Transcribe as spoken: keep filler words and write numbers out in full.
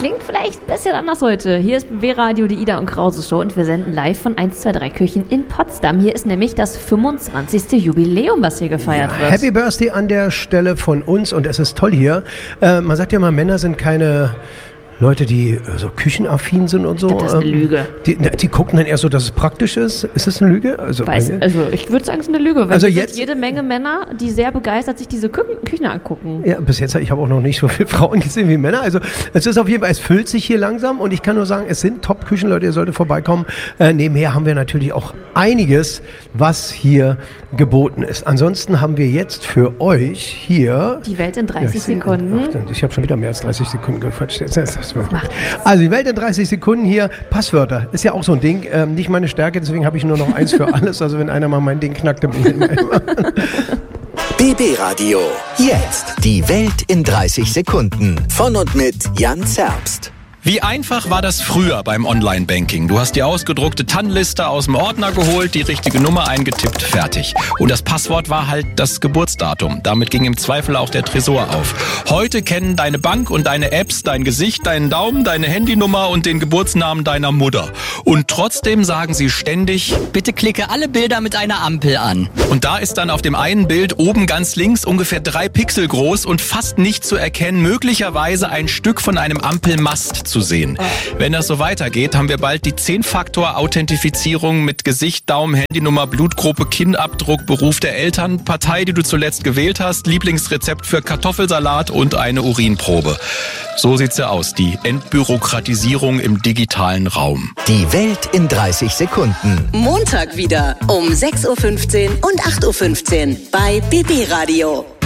klingt vielleicht ein bisschen anders heute. Hier ist B W-Radio, die Ida und Krause Show und wir senden live von eins zwei drei Küchen in Potsdam. Hier ist nämlich das fünfundzwanzigste Jubiläum, was hier gefeiert ja, wird. Happy Birthday an der Stelle von uns und es ist toll hier. Äh, man sagt ja mal, Männer sind keine Leute, die so küchenaffin sind und so. Das ist eine Lüge. Die, die gucken dann eher so, dass es praktisch ist. Ist das eine Lüge? Also, Weiß, also ich würde sagen, es ist eine Lüge. Weil also es jetzt gibt jede Menge Männer, die sehr begeistert sich diese Küchen, Küchen angucken. Ja, bis jetzt, ich habe auch noch nicht so viele Frauen gesehen wie Männer. Also es ist auf jeden Fall, es füllt sich hier langsam und ich kann nur sagen, es sind Top-Küchenleute, ihr solltet vorbeikommen. Äh, nebenher haben wir natürlich auch einiges, was hier geboten ist. Ansonsten haben wir jetzt für euch hier... Die Welt in dreißig ja, ich Sekunden. Ach, ich habe schon wieder mehr als dreißig Sekunden gequatscht. Jetzt, jetzt, jetzt, also die Welt in dreißig Sekunden hier. Passwörter ist ja auch so ein Ding. Ähm, nicht meine Stärke, deswegen habe ich nur noch eins für alles. Also wenn einer mal mein Ding knackt, dann bin ich immer. B B-Radio. Jetzt die Welt in dreißig Sekunden. Von und mit Jan Zerbst. Wie einfach war das früher beim Online-Banking? Du hast die ausgedruckte T A N-Liste aus dem Ordner geholt, die richtige Nummer eingetippt, fertig. Und das Passwort war halt das Geburtsdatum. Damit ging im Zweifel auch der Tresor auf. Heute kennen deine Bank und deine Apps dein Gesicht, deinen Daumen, deine Handynummer und den Geburtsnamen deiner Mutter. Und trotzdem sagen sie ständig: Bitte klicke alle Bilder mit einer Ampel an. Und da ist dann auf dem einen Bild oben ganz links ungefähr drei Pixel groß und fast nicht zu erkennen, möglicherweise ein Stück von einem Ampelmast zu sehen. Wenn das so weitergeht, haben wir bald die zehn-Faktor-Authentifizierung mit Gesicht, Daumen, Handynummer, Blutgruppe, Kinnabdruck, Beruf der Eltern, Partei, die du zuletzt gewählt hast, Lieblingsrezept für Kartoffelsalat und eine Urinprobe. So sieht's ja aus, die Entbürokratisierung im digitalen Raum. Die Welt in dreißig Sekunden. Montag wieder um sechs Uhr fünfzehn und acht Uhr fünfzehn bei B B-Radio.